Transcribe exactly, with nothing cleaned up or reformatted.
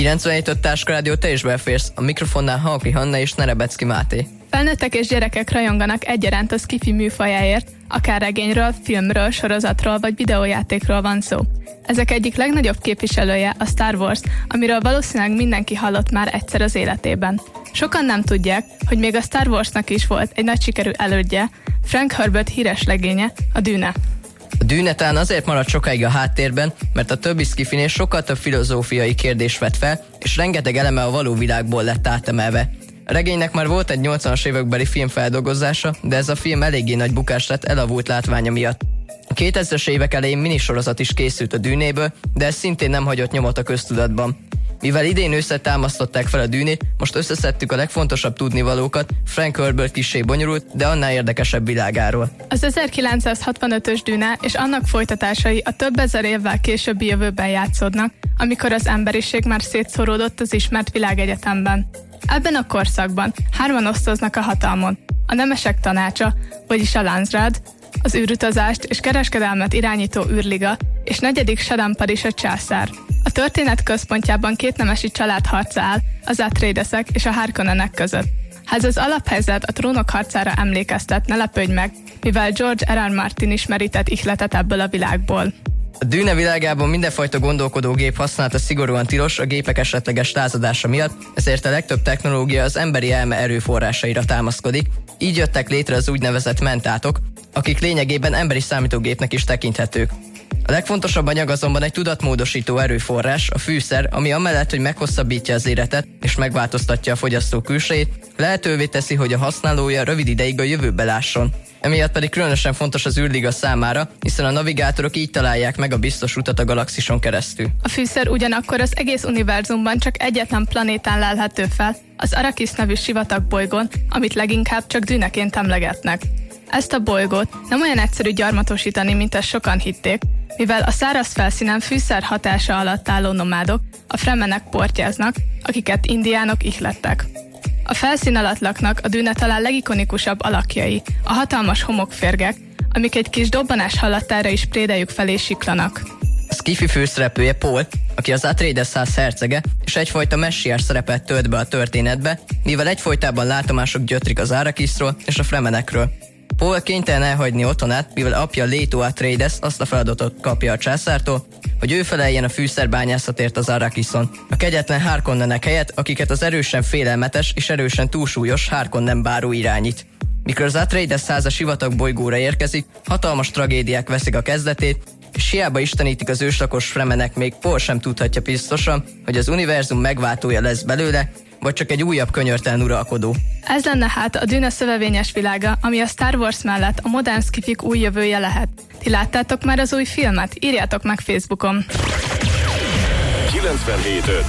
kilencvenhét öt Táskarádió, te is beférsz, a mikrofonnál Halki Hanna és Nerebecki Máté. Felnőttek és gyerekek rajonganak egyaránt a sci-fi műfajáért, akár regényről, filmről, sorozatról vagy videójátékról van szó. Ezek egyik legnagyobb képviselője a Star Wars, amiről valószínűleg mindenki hallott már egyszer az életében. Sokan nem tudják, hogy még a Star Warsnak is volt egy nagy sikerű elődje, Frank Herbert híres legénye, a Dűne. A Dűne talán azért maradt sokáig a háttérben, mert a többi sci-finél sokkal több filozófiai kérdés vett fel, és rengeteg eleme a való világból lett átemelve. A regénynek már volt egy nyolcvanas évekbeli filmfeldolgozása, de ez a film eléggé nagy bukás lett elavult látványa miatt. A kétezres évek elején minisorozat is készült a Dűnéből, de ez szintén nem hagyott nyomot a köztudatban. Mivel idén ősszel támasztották fel a Dűnét, most összeszedtük a legfontosabb tudnivalókat Frank Herbert kissé bonyolult, de annál érdekesebb világáról. Az ezerkilencszázhatvanötös Dűne és annak folytatásai a több ezer évvel későbbi jövőben játszódnak, amikor az emberiség már szétszóródott az ismert világegyetemben. Ebben a korszakban hárman osztoznak a hatalmon. A nemesek tanácsa, vagyis a Landsraad, az űrutazást és kereskedelmet irányító űrliga, és negyedik Shadam-Padish a császár. A történet központjában két nemesi család harca áll, az Atreidesek és a Harkonnenek között. Ha ez az alaphelyzet a trónok harcára emlékeztet, ne lepődj meg, mivel George R R. Martin is merített ihletet ebből a világból. A Dűne világában mindenfajta gondolkodógép használata szigorúan tilos a gépek esetleges lázadása miatt, ezért a legtöbb technológia az emberi elme erőforrásaira támaszkodik, így jöttek létre az úgynevezett mentátok, akik lényegében emberi számítógépnek is tekinthetők. A legfontosabb anyag azonban egy tudatmódosító erőforrás, a fűszer, ami amellett, hogy meghosszabbítja az életet és megváltoztatja a fogyasztó külsejét, lehetővé teszi, hogy a használója rövid ideig a jövőbe lásson. Emiatt pedig különösen fontos az űrliga számára, hiszen a navigátorok így találják meg a biztos utat a galaxison keresztül. A fűszer ugyanakkor az egész univerzumban csak egyetlen planétán lelhető fel, az Arrakis nevű sivatag bolygón, amit leginkább csak Dűneként emlegetnek. Ezt a bolygót nem olyan egyszerű gyarmatosítani, mint ezt sokan hitték, mivel a száraz felszínen fűszer hatása alatt álló nomádok, a fremenek portyáznak, akiket indiánok ihlettek. A felszín alatt laknak a Dűne talán legikonikusabb alakjai, a hatalmas homokférgek, amik egy kis dobbanás hallatára is prédeljük felé siklanak. A sci-fi főszereplője Paul, aki az Atreides ház hercege, és egyfajta messiás szerepet tölt be a történetbe, mivel egyfolytában látomások gyötrik az Arrakisról és a fremenekről. Paul kénytelen elhagyni otthonát, mivel apja Leto Atreides azt a feladatot kapja a császártól, hogy ő feleljen a fűszerbányászatért az Arrakison. A kegyetlen Harkonnenek helyett, akiket az erősen félelmetes és erősen túlsúlyos Harkonnen báró irányít. Mikor az Atreides ház a sivatag bolygóra érkezik, hatalmas tragédiák veszik a kezdetét, és hiába istenítik az őslakos fremenek, még Paul sem tudhatja biztosan, hogy az univerzum megváltója lesz belőle, vagy csak egy újabb könyörtelen uralkodó. Ez lenne hát a Dűne szövevényes világa, ami a Star Wars mellett a modern sci-fik új jövője lehet. Ti láttátok már az új filmet? Írjátok meg Facebookon. kilencvenhét öt